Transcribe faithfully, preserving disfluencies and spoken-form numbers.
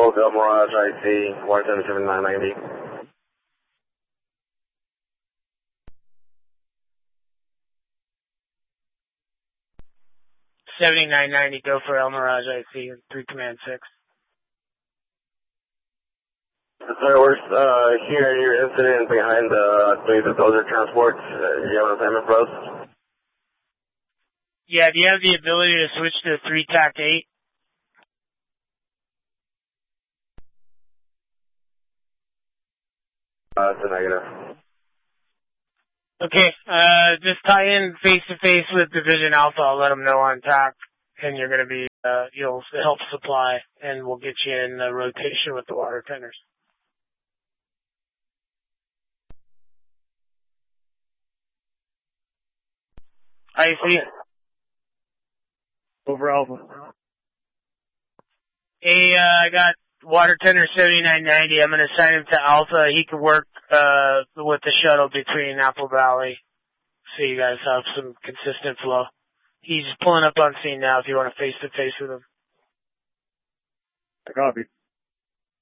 Del Mirage I C, one seven seven nine ninety. seventy-nine ninety, go for El Mirage I C, three command six. Sir, we're uh, hearing your incident behind the, I believe the Dozer transports. Uh, do you have an assignment for us? Yeah, do you have the ability to switch to three T A C eight? Uh, it's a negative. Okay, uh, just tie in face-to-face with Division Alpha. I'll let them know on T A C, and you're going to be, uh, you'll help supply, and we'll get you in the rotation with the water tenders. I see. Over Alpha. Hey, uh, I got water tender seventy-nine ninety. I'm going to assign him to Alpha. He can work, uh, with the shuttle between Apple Valley, so you guys have some consistent flow. He's pulling up on scene now if you want to face-to-face with him. I copy.